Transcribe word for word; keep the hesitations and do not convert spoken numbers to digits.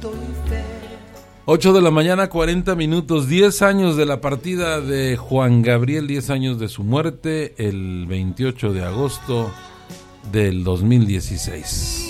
ocho de la mañana, cuarenta minutos, diez años de la partida de Juan Gabriel, diez años de su muerte, el veintiocho de agosto del dos mil dieciséis.